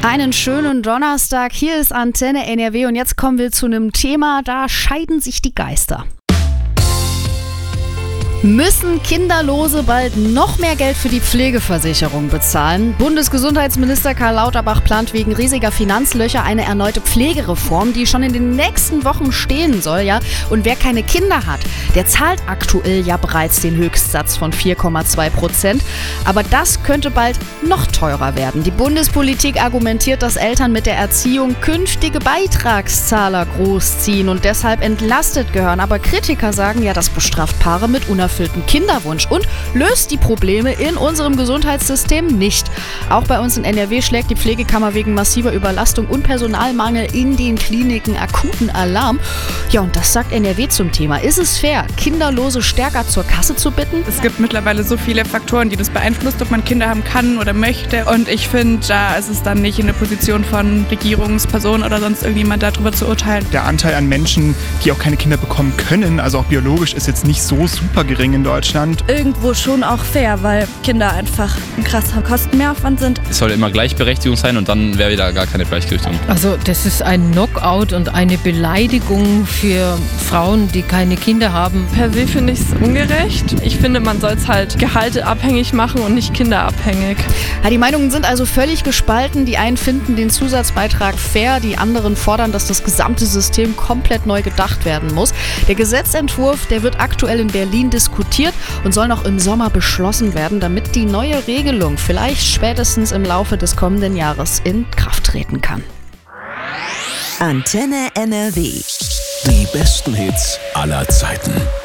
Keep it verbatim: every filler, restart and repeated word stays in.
Einen schönen Donnerstag, hier ist Antenne N R W und jetzt kommen wir zu einem Thema, da scheiden sich die Geister. Müssen Kinderlose bald noch mehr Geld für die Pflegeversicherung bezahlen? Bundesgesundheitsminister Karl Lauterbach plant wegen riesiger Finanzlöcher eine erneute Pflegereform, die schon in den nächsten Wochen stehen soll, ja. Und wer keine Kinder hat, der zahlt aktuell ja bereits den Höchstsatz von vier Komma zwei Prozent. Aber das könnte bald noch teurer werden. Die Bundespolitik argumentiert, dass Eltern mit der Erziehung künftige Beitragszahler großziehen und deshalb entlastet gehören. Aber Kritiker sagen ja, das bestraft Paare mit unerfüllten Kinderwunsch und löst die Probleme in unserem Gesundheitssystem nicht. Auch bei uns in N R W schlägt die Pflegekammer wegen massiver Überlastung und Personalmangel in den Kliniken akuten Alarm. Ja, und das sagt N R W zum Thema. Ist es fair, Kinderlose stärker zur Kasse zu bitten? Es gibt mittlerweile so viele Faktoren, die das beeinflusst, ob man Kinder haben kann oder möchte. Und ich finde, da ist es dann nicht in der Position von Regierungspersonen oder sonst irgendjemand darüber zu urteilen. Der Anteil an Menschen, die auch keine Kinder bekommen können, also auch biologisch, ist jetzt nicht so super gering in Deutschland. Irgendwo schon auch fair, weil Kinder einfach ein krasser Kostenmehraufwand sind. Es soll immer Gleichberechtigung sein und dann wäre wieder gar keine Gleichberechtigung. Also das ist ein Knockout und eine Beleidigung für Frauen, die keine Kinder haben. Per se finde ich es ungerecht. Ich finde, man soll es halt gehalteabhängig machen und nicht kinderabhängig. Ja, die Meinungen sind also völlig gespalten. Die einen finden den Zusatzbeitrag fair, die anderen fordern, dass das gesamte System komplett neu gedacht werden muss. Der Gesetzentwurf, der wird aktuell in Berlin diskutiert und soll noch im Sommer beschlossen werden, damit die neue Regelung vielleicht spätestens im Laufe des kommenden Jahres in Kraft treten kann. Antenne N R W. Die besten Hits aller Zeiten.